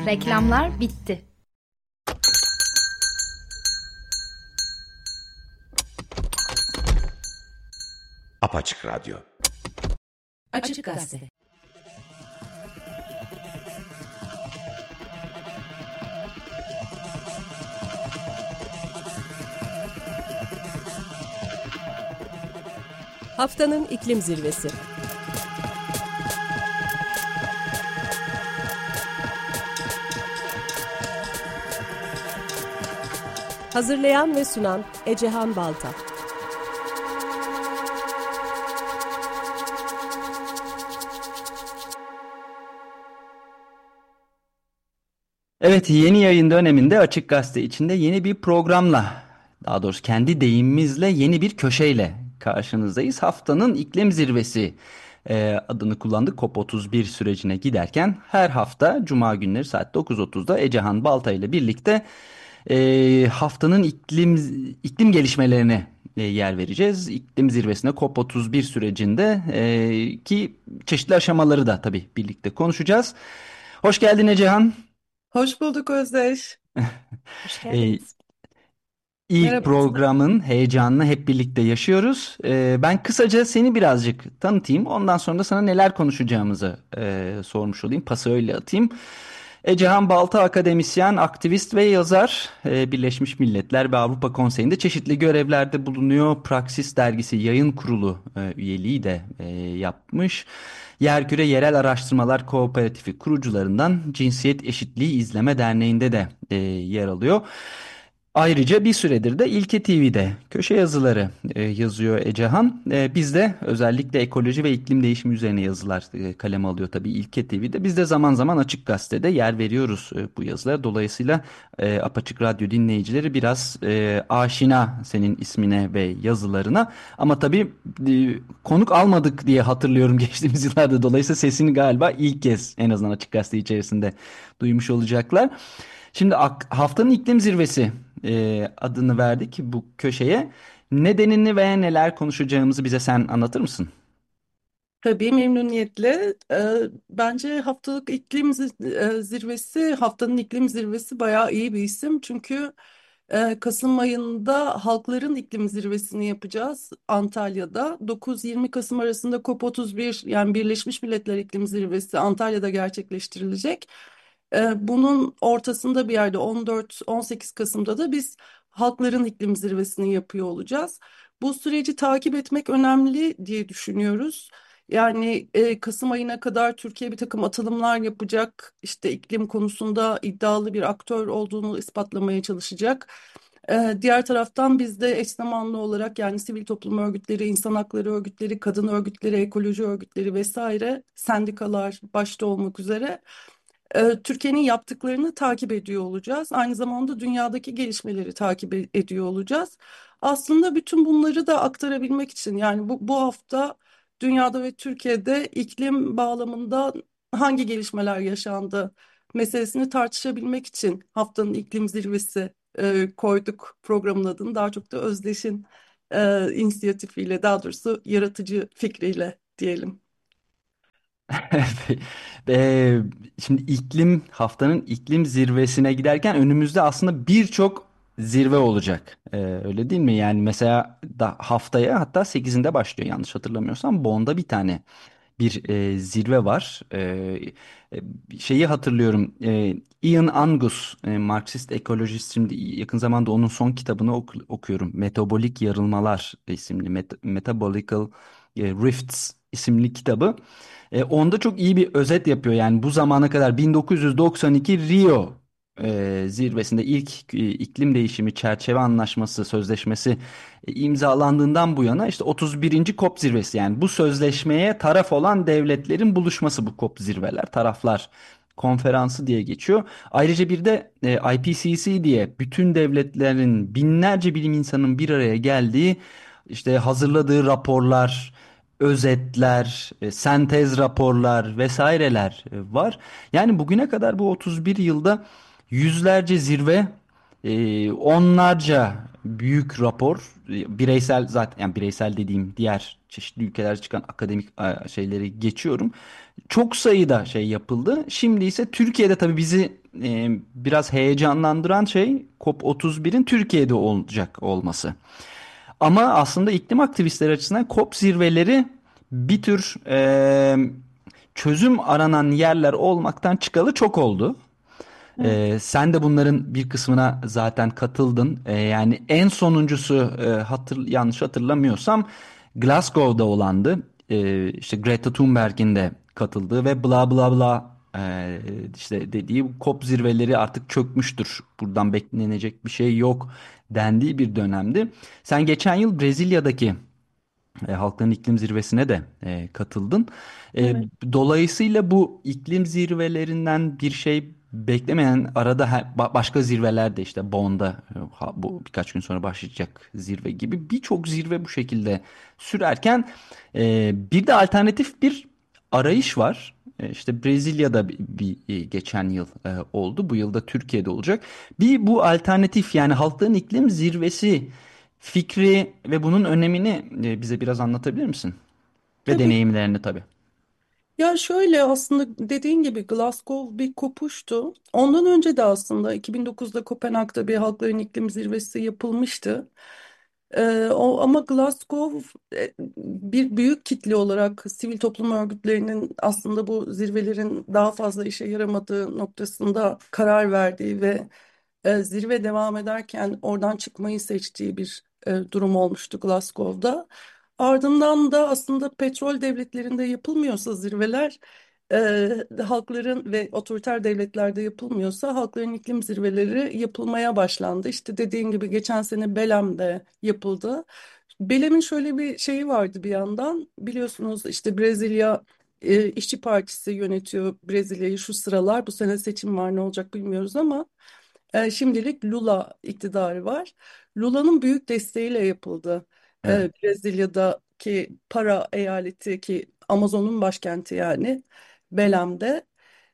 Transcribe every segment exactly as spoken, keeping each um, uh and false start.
Reklamlar bitti. Apaçık Radyo. Açık Gazete. Haftanın iklim zirvesi. Hazırlayan ve sunan Ecehan Balta. Evet, yeni yayın döneminde Açık Gazete içinde yeni bir programla, daha doğrusu kendi deyimimizle yeni bir köşeyle karşınızdayız. Haftanın iklim zirvesi e, adını kullandık. COP otuz bir sürecine giderken her hafta Cuma günleri saat dokuz otuzda Ecehan Balta ile birlikte e, haftanın iklim iklim gelişmelerine e, yer vereceğiz. İklim zirvesine COP otuz bir sürecinde e, ki çeşitli aşamaları da tabii birlikte konuşacağız. Hoş geldin Ecehan. Hoş bulduk Özdeş. Hoş Ee, geldiniz. ilk Merhaba. programın heyecanını hep birlikte yaşıyoruz. Ee, ben kısaca seni birazcık tanıtayım. Ondan sonra da sana neler konuşacağımızı e, sormuş olayım. Pası öyle atayım. Ecehan Balta akademisyen, aktivist ve yazar. Ee, Birleşmiş Milletler ve Avrupa Konseyi'nde çeşitli görevlerde bulunuyor. Praksis Dergisi Yayın Kurulu e, üyeliği de e, yapmış. Yerküre Yerel Araştırmalar Kooperatifi kurucularından Cinsiyet Eşitliği İzleme Derneği'nde de e, yer alıyor. Ayrıca bir süredir de İlke T V'de köşe yazıları e, yazıyor Ecehan. E, biz de özellikle ekoloji ve iklim değişimi üzerine yazılar e, kaleme alıyor tabii İlke T V'de. Biz de zaman zaman Açık Gazete'de yer veriyoruz e, bu yazılara. Dolayısıyla e, Apaçık Radyo dinleyicileri biraz e, aşina senin ismine ve yazılarına. Ama tabii e, konuk almadık diye hatırlıyorum geçtiğimiz yıllarda. Dolayısıyla sesini galiba ilk kez en azından Açık Gazete içerisinde duymuş olacaklar. Şimdi ak- haftanın iklim zirvesi e, adını verdik bu köşeye. Nedenini ve neler konuşacağımızı bize sen anlatır mısın? Tabii memnuniyetle. Ee, bence haftalık iklim zi- e, zirvesi, haftanın iklim zirvesi bayağı iyi bir isim. Çünkü e, Kasım ayında halkların iklim zirvesini yapacağız Antalya'da. dokuz yirmi Kasım arasında COP otuz bir yani Birleşmiş Milletler İklim Zirvesi Antalya'da gerçekleştirilecek. Ee, bunun ortasında bir yerde on dört on sekiz Kasım'da da biz halkların iklim zirvesini yapıyor olacağız. Bu süreci takip etmek önemli diye düşünüyoruz. Yani e, Kasım ayına kadar Türkiye bir takım atılımlar yapacak, işte iklim konusunda iddialı bir aktör olduğunu ispatlamaya çalışacak. E, diğer taraftan biz de eş zamanlı olarak yani sivil toplum örgütleri, insan hakları örgütleri, kadın örgütleri, ekoloji örgütleri vesaire, sendikalar başta olmak üzere e, Türkiye'nin yaptıklarını takip ediyor olacağız. Aynı zamanda dünyadaki gelişmeleri takip e- ediyor olacağız. Aslında bütün bunları da aktarabilmek için yani bu, bu hafta dünyada ve Türkiye'de iklim bağlamında hangi gelişmeler yaşandı meselesini tartışabilmek için haftanın iklim zirvesi e, koyduk programın adını. Daha çok da Özdeş'in e, inisiyatifiyle, daha doğrusu yaratıcı fikriyle diyelim. Eee, Şimdi iklim haftanın iklim zirvesine giderken önümüzde aslında birçok zirve olacak. Eee, öyle değil mi? Yani mesela da haftaya hatta sekizinde başlıyor yanlış hatırlamıyorsam. Bonn'da bir tane bir e, zirve var. E, e, Şeyi hatırlıyorum. E, Ian Angus, e, Marksist ekolojist. Şimdi yakın zamanda onun son kitabını oku- okuyorum. Metabolik Yarılmalar isimli, Met- Metabolical e, Rifts isimli kitabı. E, onda çok iyi bir özet yapıyor. Yani bu zamana kadar bin dokuz yüz doksan iki Rio e, zirvesinde ilk e, iklim değişimi çerçeve anlaşması sözleşmesi e, imzalandığından bu yana işte otuz birinci COP zirvesi, yani bu sözleşmeye taraf olan devletlerin buluşması bu COP zirveler, taraflar konferansı diye geçiyor. Ayrıca bir de e, I P C C diye bütün devletlerin binlerce bilim insanının bir araya geldiği, işte hazırladığı raporlar, özetler, e, sentez raporlar vesaireler e, var. Yani bugüne kadar bu otuz bir yılda yüzlerce zirve, e, onlarca büyük rapor, e, bireysel, zaten yani bireysel dediğim diğer çeşitli ülkeler çıkan akademik e, şeyleri geçiyorum. Çok sayıda şey yapıldı. Şimdi ise Türkiye'de tabii bizi e, biraz heyecanlandıran şey COP otuz birin Türkiye'de olacak olması. Ama aslında iklim aktivistleri açısından COP zirveleri bir tür e, çözüm aranan yerler olmaktan çıkalı çok oldu. Evet. Ee, sen de bunların bir kısmına zaten katıldın. Ee, yani en sonuncusu e, hatır, yanlış hatırlamıyorsam Glasgow'da olandı. Ee, işte Greta Thunberg'in de katıldığı ve bla bla bla e, işte dediği COP zirveleri artık çökmüştür. Buradan beklenecek bir şey yok dendiği bir dönemdi. Sen geçen yıl Brezilya'daki e, Halkların İklim Zirvesi'ne de e, katıldın. E, Evet. dolayısıyla bu iklim zirvelerinden bir şey beklemeyen arada her- ba- başka zirveler de işte Bonn'da e, ha- bu birkaç gün sonra başlayacak zirve gibi birçok zirve bu şekilde sürerken e, bir de alternatif bir arayış var. E, işte Brezilya'da bir, bir e, geçen yıl e, oldu. Bu yılda Türkiye'de olacak. Bir bu alternatif yani Halkların İklim Zirvesi fikri ve bunun önemini e, bize biraz anlatabilir misin? Ve Tabii. deneyimlerini tabii. Ya şöyle aslında dediğin gibi Glasgow bir kopuştu. Ondan önce de aslında iki bin dokuzda Kopenhag'da bir Halkların İklim Zirvesi yapılmıştı. Ee, o, ama Glasgow e, bir büyük kitle olarak sivil toplum örgütlerinin aslında bu zirvelerin daha fazla işe yaramadığı noktasında karar verdiği ve e, zirve devam ederken oradan çıkmayı seçtiği bir e, durum olmuştu Glasgow'da. Ardından da aslında petrol devletlerinde yapılmıyorsa zirveler, e, halkların ve otoriter devletlerde yapılmıyorsa halkların iklim zirveleri yapılmaya başlandı. İşte dediğin gibi geçen sene Belem'de yapıldı. Belem'in şöyle bir şeyi vardı bir yandan. Biliyorsunuz işte Brezilya e, İşçi Partisi yönetiyor Brezilya'yı şu sıralar. Bu sene seçim var ne olacak bilmiyoruz ama e, şimdilik Lula iktidarı var. Lula'nın büyük desteğiyle yapıldı. Evet. E, Brezilya'daki Para eyaleti ki Amazon'un başkenti yani Belem'de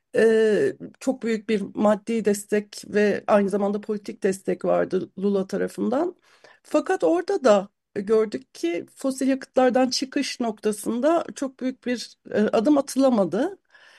e, çok büyük bir maddi destek ve aynı zamanda politik destek vardı Lula tarafından. Fakat orada da gördük ki fosil yakıtlardan çıkış noktasında çok büyük bir e, adım atılamadı.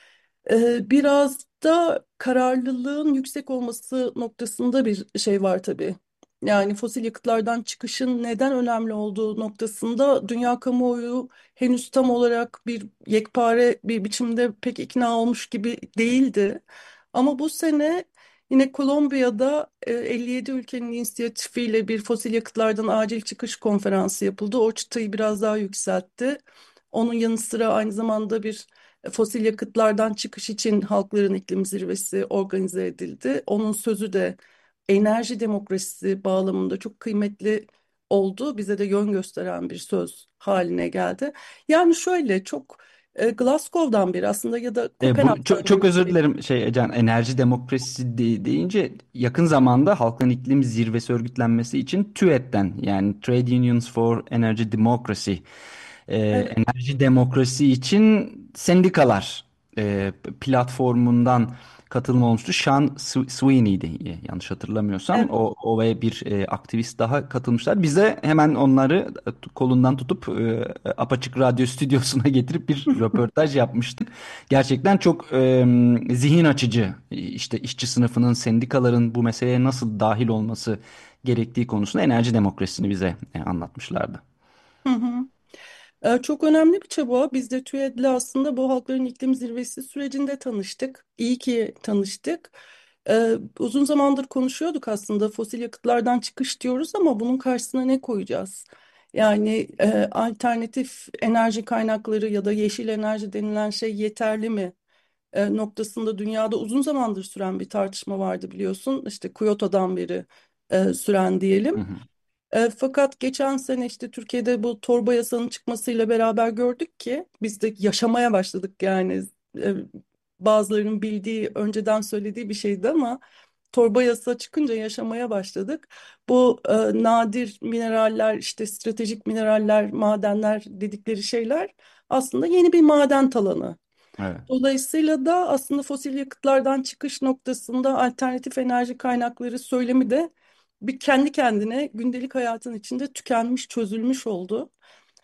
Ee, biraz da kararlılığın yüksek olması noktasında bir şey var tabii. Yani fosil yakıtlardan çıkışın neden önemli olduğu noktasında dünya kamuoyu henüz tam olarak bir yekpare bir biçimde pek ikna olmuş gibi değildi. Ama bu sene yine Kolombiya'da e, elli yedi ülkenin inisiyatifiyle bir fosil yakıtlardan acil çıkış konferansı yapıldı. O çıtayı biraz daha yükseltti. Onun yanı sıra aynı zamanda bir fosil yakıtlardan çıkış için Halkların İklim Zirvesi organize edildi. Onun sözü de enerji demokrasisi bağlamında çok kıymetli oldu. Bize de yön gösteren bir söz haline geldi. Yani şöyle çok e, Glasgow'dan beri aslında ya da E, bu çok, Kopenhag'dan çok özür beri. dilerim şey Can, enerji demokrasisi de- deyince yakın zamanda Halkların İklim Zirvesi örgütlenmesi için TÜED'den yani Trade Unions for Energy Democracy e, Evet. enerji demokrasi için sendikalar e, platformundan katılım olmuştu. Sean Sw- Sweeney'di e, yanlış hatırlamıyorsam. Evet. O, o ve bir e, aktivist daha katılmışlar. Biz de hemen onları e, kolundan tutup e, Apaçık Radyo stüdyosuna getirip bir röportaj yapmıştık. Gerçekten çok e, zihin açıcı işte işçi sınıfının, sendikaların bu meseleye nasıl dahil olması gerektiği konusunda enerji demokrasisini bize e, anlatmışlardı. Hı hı. Ee, Çok önemli bir çaba. Biz de TÜED'le aslında bu Halkların İklim Zirvesi sürecinde tanıştık. İyi ki tanıştık. Ee, uzun zamandır konuşuyorduk aslında fosil yakıtlardan çıkış diyoruz ama bunun karşısına ne koyacağız? Yani e, alternatif enerji kaynakları ya da yeşil enerji denilen şey yeterli mi? E, noktasında dünyada uzun zamandır süren bir tartışma vardı biliyorsun. İşte Kyoto'dan beri e, süren Hı diyelim. hı. E, fakat geçen sene işte Türkiye'de bu torba yasanın çıkmasıyla beraber gördük ki biz de yaşamaya başladık yani. E, bazılarının bildiği önceden söylediği bir şeydi ama torba yasa çıkınca yaşamaya başladık. Bu e, nadir mineraller işte stratejik mineraller madenler dedikleri şeyler aslında yeni bir maden talanı. Evet. Dolayısıyla da aslında fosil yakıtlardan çıkış noktasında alternatif enerji kaynakları söylemi de bir kendi kendine gündelik hayatın içinde tükenmiş, çözülmüş oldu.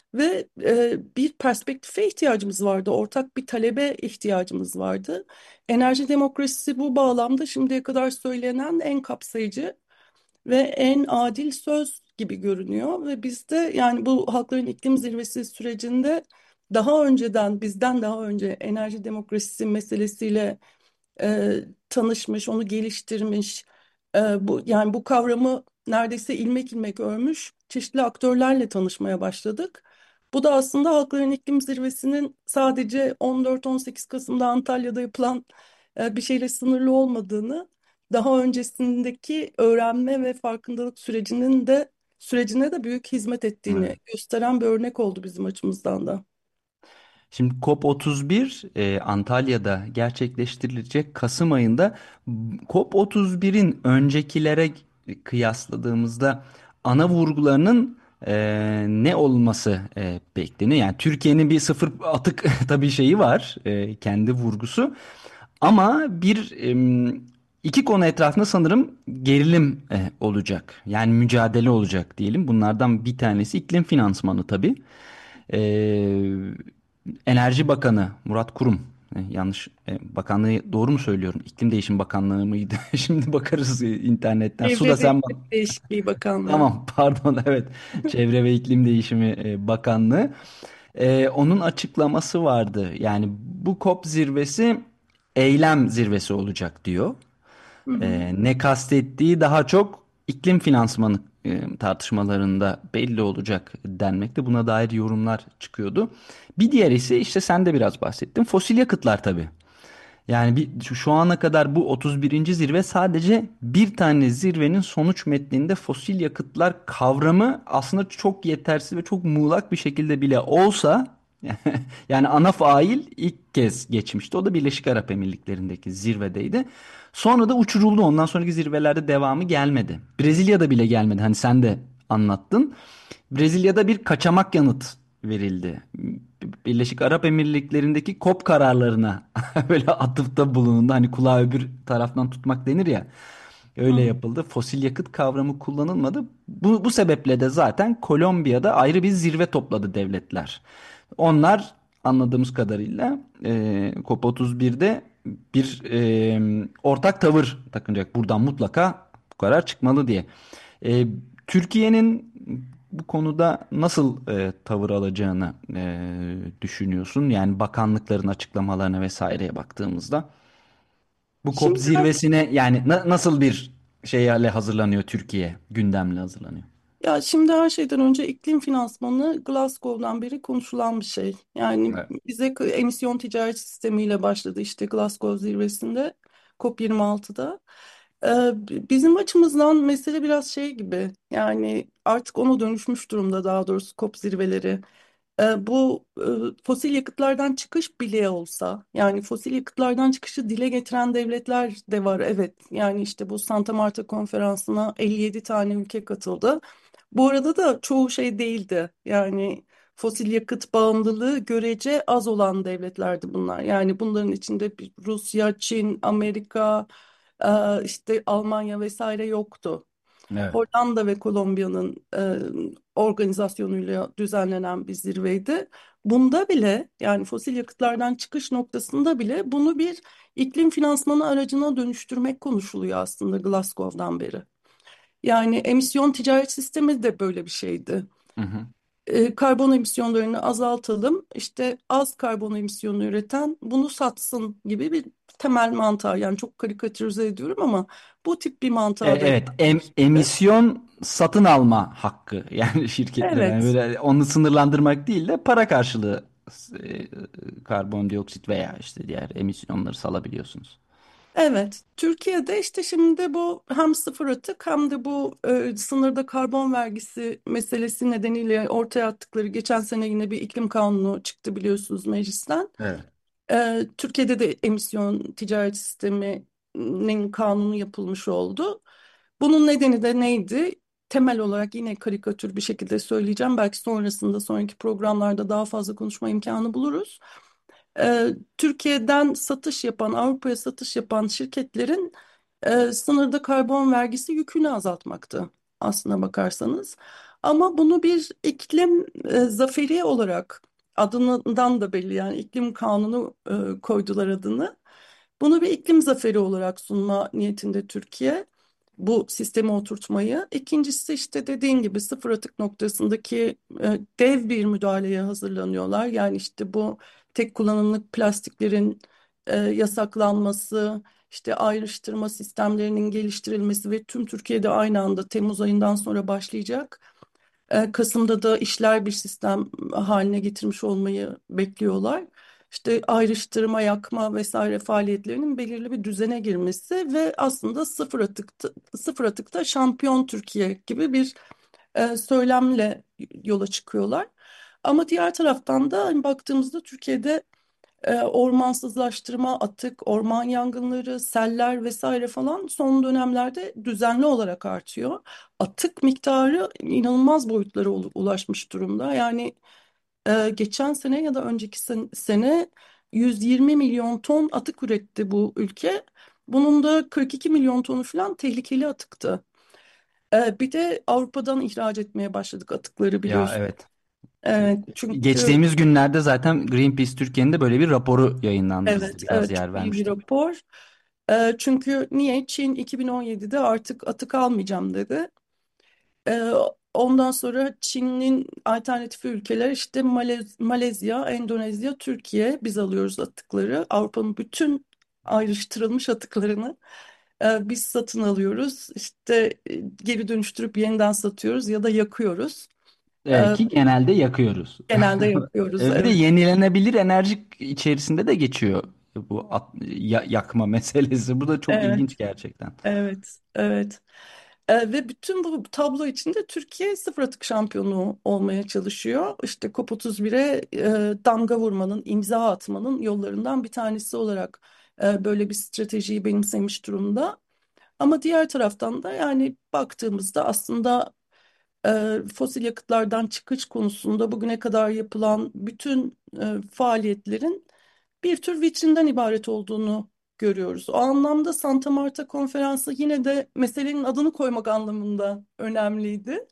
Ve e, bir perspektife ihtiyacımız vardı, ortak bir talebe ihtiyacımız vardı. Enerji demokrasisi bu bağlamda şimdiye kadar söylenen en kapsayıcı ve en adil söz gibi görünüyor. Ve biz de yani bu Halkların İklim Zirvesi sürecinde daha önceden, bizden daha önce enerji demokrasisi meselesiyle e, tanışmış, onu geliştirmiş, e, bu yani bu kavramı neredeyse ilmek ilmek örmüş çeşitli aktörlerle tanışmaya başladık. Bu da aslında Halkların İklim Zirvesi'nin sadece on dört on sekiz Kasım'da Antalya'da yapılan e, bir şeyle sınırlı olmadığını, daha öncesindeki öğrenme ve farkındalık sürecinin de sürecine de büyük hizmet ettiğini Evet. gösteren bir örnek oldu bizim açımızdan da. Şimdi COP otuz bir e, Antalya'da gerçekleştirilecek Kasım ayında. COP otuz birin öncekilere kıyasladığımızda ana vurgularının e, ne olması e, bekleniyor? Yani Türkiye'nin bir sıfır atık tabii şeyi var, e, kendi vurgusu. Ama bir em, iki konu etrafında sanırım gerilim e, olacak. Yani mücadele olacak diyelim. Bunlardan bir tanesi iklim finansmanı tabii. Ee, Enerji Bakanı Murat Kurum. E, yanlış e, bakanlığı doğru mu söylüyorum? İklim Değişim Bakanlığı mıydı? Şimdi bakarız e, internetten. Su da Çevre ve sen İklim bak. Değişikliği Bakanlığı. Tamam, pardon, evet. Çevre ve İklim Değişimi e, Bakanlığı. E, onun açıklaması vardı. Yani bu COP zirvesi eylem zirvesi olacak diyor. Hı hı. Ee, ne kastettiği daha çok iklim finansmanı e, tartışmalarında belli olacak denmekte. Buna dair yorumlar çıkıyordu. Bir diğer ise işte sen de biraz bahsettin. Fosil yakıtlar tabii. Yani bir, şu, şu ana kadar bu otuz birinci zirve sadece bir tane zirvenin sonuç metninde fosil yakıtlar kavramı aslında çok yetersiz ve çok muğlak bir şekilde bile olsa yani ana fail ilk kez geçmişti. O da Birleşik Arap Emirlikleri'ndeki zirvedeydi. Sonra da uçuruldu. Ondan sonraki zirvelerde devamı gelmedi. Brezilya'da bile gelmedi. Hani sen de anlattın. Brezilya'da bir kaçamak yanıt verildi. Birleşik Arap Emirlikleri'ndeki COP kararlarına böyle atıfta bulunuldu. Hani kulağı öbür taraftan tutmak denir ya. Öyle Hı. yapıldı. Fosil yakıt kavramı kullanılmadı. Bu, bu sebeple de zaten Kolombiya'da ayrı bir zirve topladı devletler. Onlar anladığımız kadarıyla e, COP otuz birde bir e, ortak tavır takınacak. Buradan mutlaka bu karar çıkmalı diye. E, Türkiye'nin bu konuda nasıl e, tavır alacağını e, düşünüyorsun? Yani bakanlıkların açıklamalarına vesaireye baktığımızda. Bu COP Şimdi zirvesine yani na- nasıl bir şeyle hazırlanıyor Türkiye? Gündemle hazırlanıyor. Ya şimdi her şeyden önce iklim finansmanı Glasgow'dan beri konuşulan bir şey. Yani Evet. bize k- emisyon ticaret sistemiyle başladı işte Glasgow zirvesinde COP yirmi altıda. Ee, b- bizim açımızdan mesele biraz şey gibi yani artık ona dönüşmüş durumda daha doğrusu COP zirveleri. Ee, bu e, fosil yakıtlardan çıkış bile olsa yani fosil yakıtlardan çıkışı dile getiren devletler de var, evet. Yani işte bu Santa Marta konferansına elli yedi tane ülke katıldı. Bu arada da çoğu şey değildi. Yani fosil yakıt bağımlılığı görece az olan devletlerdi bunlar. Yani bunların içinde bir Rusya, Çin, Amerika, e, işte Almanya vesaire yoktu. Evet. Hollanda ve Kolombiya'nın e, organizasyonuyla düzenlenen bir zirveydi. Bunda bile yani fosil yakıtlardan çıkış noktasında bile bunu bir iklim finansmanı aracına dönüştürmek konuşuluyor aslında Glasgow'dan beri. Yani emisyon ticaret sistemi de böyle bir şeydi. Hı hı. E, karbon emisyonlarını azaltalım, işte az karbon emisyonu üreten bunu satsın gibi bir temel mantığa. Yani çok karikatürize ediyorum ama bu tip bir E, mantığa evet, em- dayanmıştı. emisyon satın alma hakkı yani şirketler yani Evet, böyle onu sınırlandırmak değil de para karşılığı e, karbondioksit veya işte diğer emisyonları salabiliyorsunuz. evet. Türkiye'de işte şimdi bu hem sıfır atık hem de bu e, sınırda karbon vergisi meselesi nedeniyle ortaya attıkları geçen sene yine bir iklim kanunu çıktı biliyorsunuz meclisten. Evet. Ee, Türkiye'de de emisyon ticaret sisteminin kanunu yapılmış oldu. Bunun nedeni de neydi? Temel olarak yine karikatür bir şekilde söyleyeceğim. Belki sonrasında sonraki programlarda daha fazla konuşma imkanı buluruz. Ee, Türkiye'den satış yapan, Avrupa'ya satış yapan şirketlerin e, sınırda karbon vergisi yükünü azaltmaktı aslına bakarsanız. Ama bunu bir iklim e, zaferi olarak adından da belli, yani iklim kanunu e, koydular adını. Bunu bir iklim zaferi olarak sunma niyetinde Türkiye, bu sistemi oturtmayı. İkincisi işte dediğin gibi sıfır atık noktasındaki e, dev bir müdahaleye hazırlanıyorlar. Yani işte bu tek kullanımlık plastiklerin e, yasaklanması, işte ayrıştırma sistemlerinin geliştirilmesi ve tüm Türkiye'de aynı anda Temmuz ayından sonra başlayacak. E, Kasım'da da işler bir sistem haline getirmiş olmayı bekliyorlar. İşte ayrıştırma, yakma vesaire faaliyetlerinin belirli bir düzene girmesi ve aslında sıfır atıkta, sıfır atıkta şampiyon Türkiye gibi bir e, söylemle yola çıkıyorlar. Ama diğer taraftan da hani baktığımızda Türkiye'de e, ormansızlaştırma, atık, orman yangınları, seller vesaire falan son dönemlerde düzenli olarak artıyor. Atık miktarı inanılmaz boyutlara ul- ulaşmış durumda. Yani e, geçen sene ya da önceki sen- sene yüz yirmi milyon ton atık üretti bu ülke. Bunun da kırk iki milyon tonu falan tehlikeli atıktı. E, bir de Avrupa'dan ihraç etmeye başladık atıkları, Ya biliyorsun. evet. E, çünkü Geçtiğimiz günlerde zaten Greenpeace Türkiye'nin de böyle bir raporu yayınlandı. Biz de evet, biraz evet, çok yer iyi bir vermiştik. rapor. E, çünkü niye? Çin iki bin on yedide artık atık almayacağım dedi. E, ondan sonra Çin'in alternatifi ülkeler işte Malez- Malezya, Endonezya, Türkiye, biz alıyoruz atıkları. Avrupa'nın bütün ayrıştırılmış atıklarını e, biz satın alıyoruz. İşte e, geri dönüştürüp yeniden satıyoruz ya da yakıyoruz. Ee, E, ki genelde yakıyoruz. genelde yakıyoruz, Ee, Bir de evet. yenilenebilir enerji içerisinde de geçiyor bu at- ya- yakma meselesi. Bu da çok ilginç Evet. gerçekten. Evet, evet. Ee, ve bütün bu tablo içinde Türkiye sıfır atık şampiyonu olmaya çalışıyor. İşte COP otuz bire e, damga vurmanın, imza atmanın yollarından bir tanesi olarak e, böyle bir stratejiyi benimsemiş durumda. Ama diğer taraftan da yani baktığımızda aslında e, fosil yakıtlardan çıkış konusunda bugüne kadar yapılan bütün e, faaliyetlerin bir tür vitrinden ibaret olduğunu görüyoruz. O anlamda Santa Marta Konferansı yine de meselenin adını koymak anlamında önemliydi.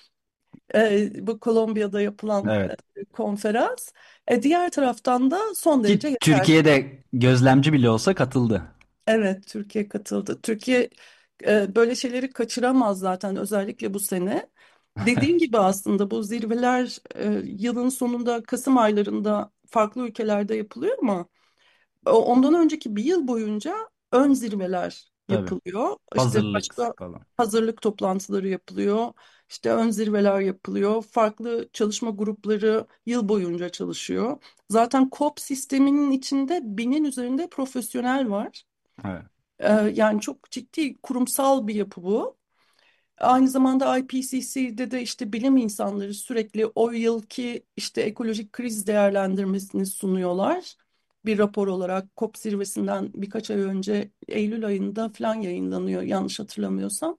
E, bu Kolombiya'da yapılan Evet. e, konferans. E, diğer taraftan da son derece Ki yetersiz. Türkiye'de gözlemci bile olsa katıldı. Evet, Türkiye katıldı. Türkiye e, böyle şeyleri kaçıramaz zaten, özellikle bu sene. Dediğin gibi aslında bu zirveler e, yılın sonunda Kasım aylarında farklı ülkelerde yapılıyor ama o- ondan önceki bir yıl boyunca ön zirveler Tabii. yapılıyor. İşte Hazırlık başka falan. hazırlık toplantıları yapılıyor. İşte ön zirveler yapılıyor. Farklı çalışma grupları yıl boyunca çalışıyor. Zaten COP sisteminin içinde binin üzerinde profesyonel var. Evet. Ee, yani çok ciddi kurumsal bir yapı bu. Aynı zamanda I P C C'de de işte bilim insanları sürekli o yılki işte ekolojik kriz değerlendirmesini sunuyorlar. Bir rapor olarak COP zirvesinden birkaç ay önce Eylül ayında falan yayınlanıyor yanlış hatırlamıyorsam.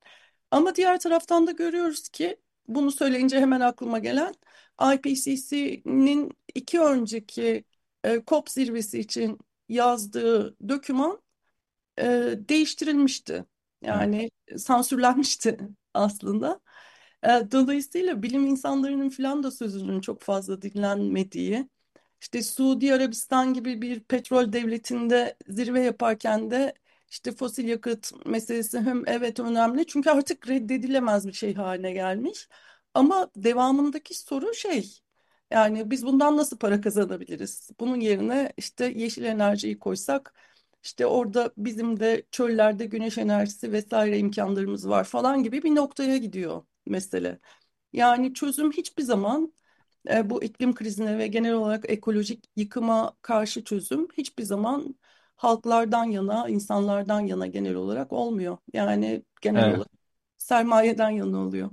Ama diğer taraftan da görüyoruz ki bunu söyleyince hemen aklıma gelen I P C C'nin iki önceki e, COP zirvesi için yazdığı doküman e, değiştirilmişti. Evet. Yani sansürlenmişti aslında. E, dolayısıyla bilim insanlarının filan da sözünün çok fazla dinlenmediği, işte Suudi Arabistan gibi bir petrol devletinde zirve yaparken de işte fosil yakıt meselesi hem evet önemli çünkü artık reddedilemez bir şey haline gelmiş. Ama devamındaki soru şey, yani biz bundan nasıl para kazanabiliriz? Bunun yerine işte yeşil enerjiyi koysak işte orada bizim de çöllerde güneş enerjisi vesaire imkanlarımız var falan gibi bir noktaya gidiyor mesele. Yani çözüm hiçbir zaman e, bu iklim krizine ve genel olarak ekolojik yıkıma karşı çözüm hiçbir zaman halklardan yana, insanlardan yana genel olarak olmuyor. Yani genel Evet. olarak sermayeden yana oluyor.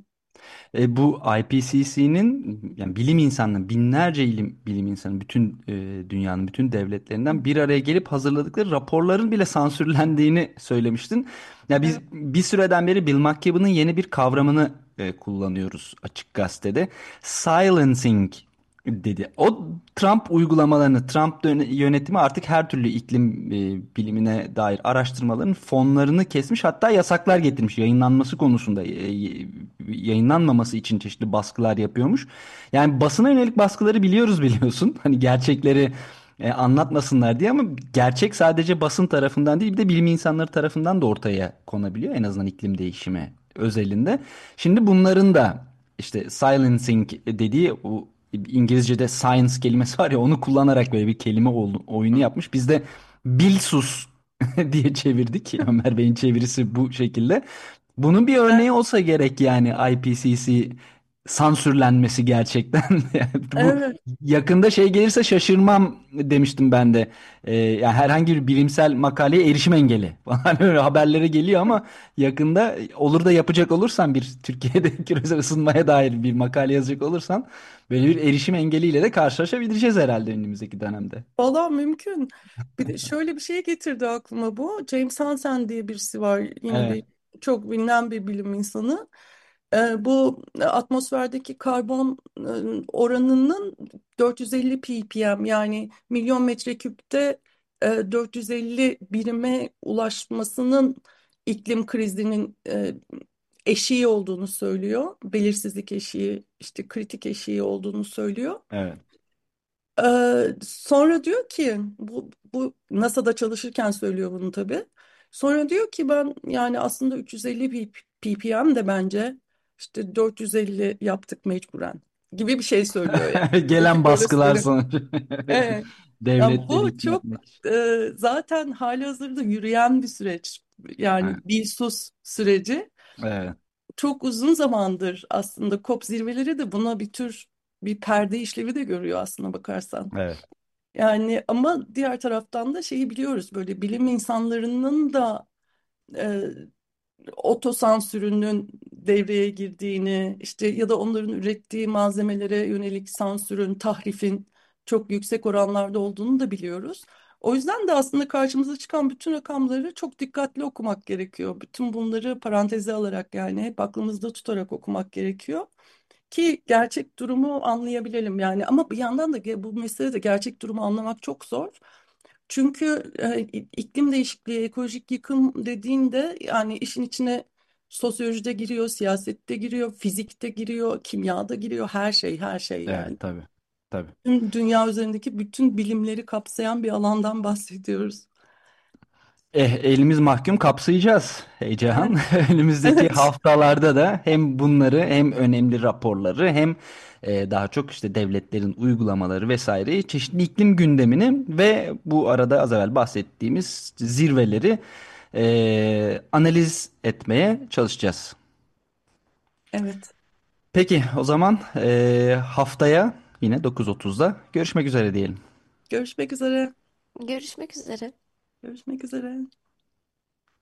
E, bu I P C C'nin yani bilim insanının binlerce ilim, bilim insanı bütün e, dünyanın bütün devletlerinden bir araya gelip hazırladıkları raporların bile sansürlendiğini söylemiştin. Ya biz Evet. bir süreden beri Bill McKibben'ın yeni bir kavramını e, kullanıyoruz Açık Gazete'de. Silencing dedi. O Trump uygulamalarını, Trump dön- yönetimi artık her türlü iklim e, bilimine dair araştırmaların fonlarını kesmiş, hatta yasaklar getirmiş yayınlanması konusunda, e, y- yayınlanmaması için çeşitli baskılar yapıyormuş. Yani basına yönelik baskıları biliyoruz, biliyorsun. Hani gerçekleri e, anlatmasınlar diye, ama gerçek sadece basın tarafından değil, bir de bilim insanları tarafından da ortaya konabiliyor, en azından iklim değişimi özelinde. Şimdi bunların da işte silencing dediği, o İngilizce'de science kelimesi var ya, onu kullanarak böyle bir kelime oldu, oyunu yapmış. Biz de Bilsus diye çevirdik. Ömer Bey'in çevirisi bu şekilde. Bunun bir örneği olsa gerek yani, I P C C sansürlenmesi gerçekten. Yani bu Evet. yakında şey gelirse şaşırmam demiştim ben de. Ee, yani herhangi bir bilimsel makaleye erişim engeli falan öyle haberlere geliyor, ama yakında olur da yapacak olursan, bir Türkiye'de küresel ısınmaya dair bir makale yazacak olursan, böyle bir erişim engeliyle de karşılaşabileceğiz herhalde önümüzdeki dönemde. Valla mümkün. Bir de şöyle bir şey getirdi aklıma bu. James Hansen diye birisi var. Yine Evet, bir çok bilinen bir bilim insanı. Ee, bu atmosferdeki karbon e, oranının dört yüz elli ppm, yani milyon metreküpte e, dört yüz elli birime ulaşmasının iklim krizinin e, eşiği olduğunu söylüyor. Belirsizlik eşiği, işte kritik eşiği olduğunu söylüyor. evet. Ee, sonra diyor ki, bu, bu NASA'da çalışırken söylüyor bunu tabii. Sonra diyor ki, ben yani aslında üç yüz elli ppm de bence işte dört yüz elli yaptık mecburen gibi bir şey söylüyor yani. Gelen Açık öyle baskılar söyleyeyim. sonucu Evet. Ya devletleri bu ikna çok etmek için. e, zaten halihazırda yürüyen bir süreç. Yani Evet, Bilsus süreci evet, çok uzun zamandır, aslında COP zirveleri de buna bir tür bir perde işlevi de görüyor aslına bakarsan. evet. Yani ama diğer taraftan da şeyi biliyoruz, böyle bilim insanlarının da e, otosansürünün devreye girdiğini, işte ya da onların ürettiği malzemelere yönelik sansürün, tahrifin çok yüksek oranlarda olduğunu da biliyoruz. O yüzden de aslında karşımıza çıkan bütün rakamları çok dikkatli okumak gerekiyor. Bütün bunları paranteze alarak, yani hep aklımızda tutarak okumak gerekiyor ki gerçek durumu anlayabilelim yani. Ama bir yandan da ge- bu meselede gerçek durumu anlamak çok zor. Çünkü e, iklim değişikliği, ekolojik yıkım dediğinde yani işin içine sosyolojide giriyor, siyasette giriyor, fizikte giriyor, kimyada giriyor, her şey, her şey Evet, yani. tabii. Tabii. Tüm dünya üzerindeki bütün bilimleri kapsayan bir alandan bahsediyoruz. Eh, elimiz mahkum kapsayacağız Evet, Ecehan. Önümüzdeki evet, haftalarda da hem bunları, hem önemli raporları, hem e, daha çok işte devletlerin uygulamaları vesaireyi, çeşitli iklim gündemini ve bu arada az evvel bahsettiğimiz zirveleri e, analiz etmeye çalışacağız. evet. Peki o zaman e, haftaya yine dokuz otuzda görüşmek üzere diyelim. Görüşmek üzere. Görüşmek üzere. Görüşmek üzere.